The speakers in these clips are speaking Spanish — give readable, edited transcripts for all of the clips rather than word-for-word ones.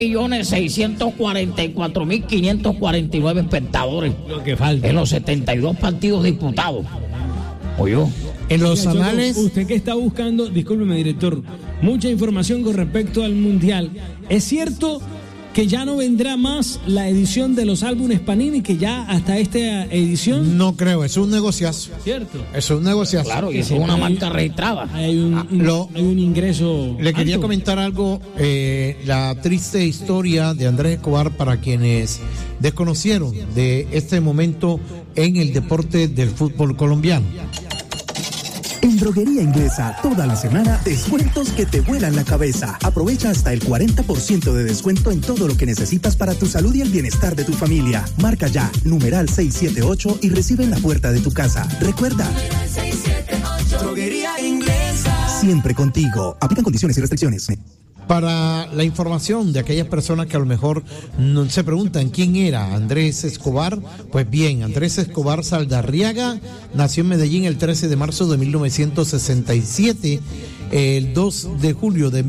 1.644.549 espectadores. Lo que falta. En los 72 partidos disputados. Oyó. En los anales. Usted que está buscando, discúlpeme, director, mucha información con respecto al Mundial. ¿Es cierto que ya no vendrá más la edición de los álbumes Panini, que ya hasta esta edición? No creo, es un negociazo. ¿Cierto? Es un negociazo. Claro, y eso es una marca registrada. Hay un ingreso. Le quería alto. comentar algo, la triste historia de Andrés Escobar para quienes desconocieron de este momento en el deporte del fútbol colombiano. En Droguería Inglesa, toda la semana, descuentos que te vuelan la cabeza. Aprovecha hasta el 40% de descuento en todo lo que necesitas para tu salud y el bienestar de tu familia. Marca ya, numeral 678 y recibe en la puerta de tu casa. Recuerda, 678. Droguería Inglesa. Siempre contigo. Aplican condiciones y restricciones. Para la información de aquellas personas que a lo mejor no se preguntan quién era Andrés Escobar, pues bien, Andrés Escobar Saldarriaga nació en Medellín el 13 de marzo de 1967. El 2 de julio de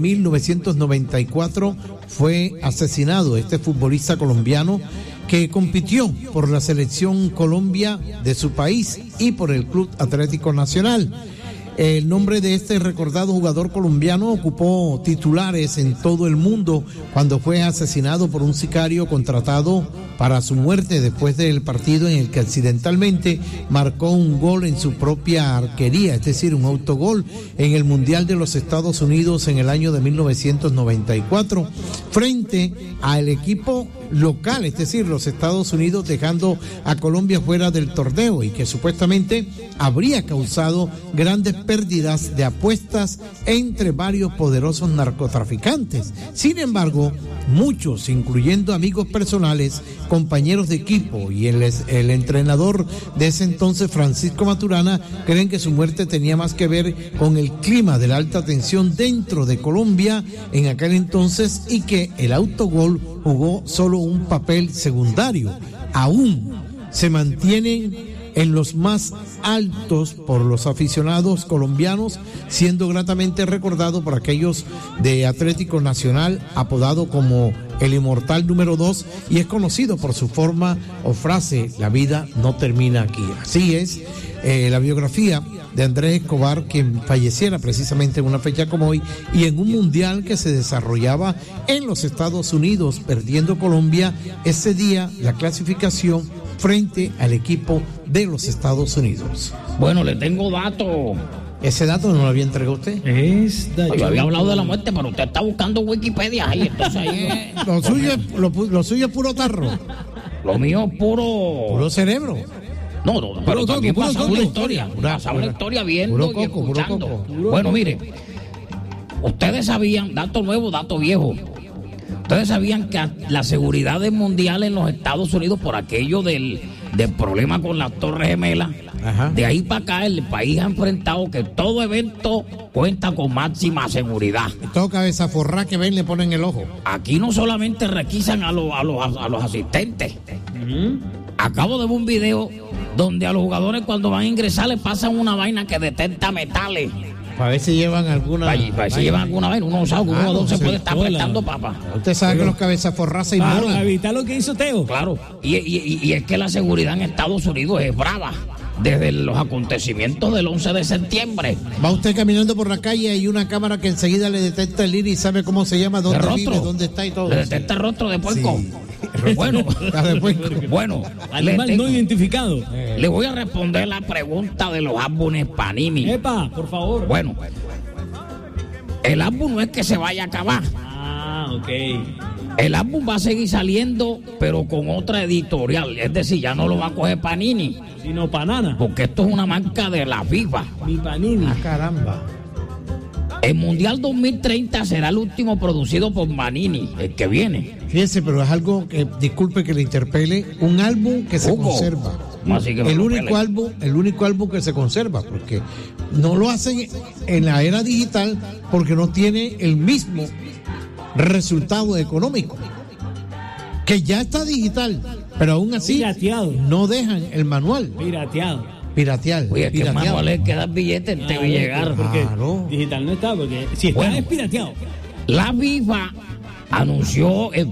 1994 fue asesinado este futbolista colombiano que compitió por la selección Colombia de su país y por el Club Atlético Nacional. El nombre de este recordado jugador colombiano ocupó titulares en todo el mundo cuando fue asesinado por un sicario contratado para su muerte después del partido en el que accidentalmente marcó un gol en su propia arquería, es decir, un autogol en el Mundial de los Estados Unidos en el año de 1994 frente al equipo local, es decir, los Estados Unidos, dejando a Colombia fuera del torneo y que supuestamente habría causado grandes pérdidas de apuestas entre varios poderosos narcotraficantes. Sin embargo, muchos, incluyendo amigos personales, compañeros de equipo y el entrenador de ese entonces, Francisco Maturana, creen que su muerte tenía más que ver con el clima de la alta tensión dentro de Colombia en aquel entonces y que el autogol jugó solo un papel secundario. Aún se mantienen en los más altos por los aficionados colombianos, siendo gratamente recordado por aquellos de Atlético Nacional, apodado como el Inmortal número 2, y es conocido por su forma o frase: la vida no termina aquí. Así es la biografía de Andrés Escobar, quien falleciera precisamente en una fecha como hoy y en un mundial que se desarrollaba en los Estados Unidos, perdiendo Colombia ese día la clasificación frente al equipo de los Estados Unidos. Bueno, le tengo datos. ¿Ese dato no lo había entregado usted? Yo había hablado de la muerte, pero usted está buscando Wikipedia ahí, entonces ahí lo suyo es puro tarro. Lo mío es puro cerebro. No, pero también pasaba una historia. Pasaba una historia viendo y escuchando. Bueno, mire, ustedes sabían, dato nuevo, dato viejo. Ustedes sabían que la seguridad mundial en los Estados Unidos, por aquello del problema con las Torres Gemelas, de ahí para acá el país ha enfrentado que todo evento cuenta con máxima seguridad. Todo cabeza forrá que ven le ponen el ojo. Aquí no solamente requisan a los asistentes. Acabo de ver un video donde a los jugadores cuando van a ingresar les pasan una vaina que detecta metales. Para ver si llevan alguna. Para ver si llevan alguna vaina. Uno sabe que uno se puede estar apretando, papá. Usted sabe que los cabezas forrás se inmolan. Para evitar lo que hizo Teo. Claro. Y es que la seguridad en Estados Unidos es brava. Desde los acontecimientos del 11 de septiembre. Va usted caminando por la calle y hay una cámara que enseguida le detecta el iris y sabe cómo se llama, dónde vive, dónde está y todo. Le detecta el rostro de puerco. Sí. Bueno, animal no identificado. Le voy a responder la pregunta de los álbumes Panini. Epa, por favor. Bueno, el álbum no es que se vaya a acabar. Ok. El álbum va a seguir saliendo, pero con otra editorial. Es decir, ya no lo va a coger Panini, sino Panana. Porque esto es una marca de la FIFA. Mi Panini. Caramba. El Mundial 2030 será el último producido por Panini, el que viene. Fíjese, pero es algo que, disculpe que le interpele, un álbum que se conserva. Así que el único álbum que se conserva, porque no lo hacen en la era digital porque no tiene el mismo resultado económico, que ya está digital, pero aún así pirateado. No dejan el manual piratear. Oye, es que el manual es que dar billetes te debe llegar. Porque digital no está, porque si está es pirateado. La FIFA anunció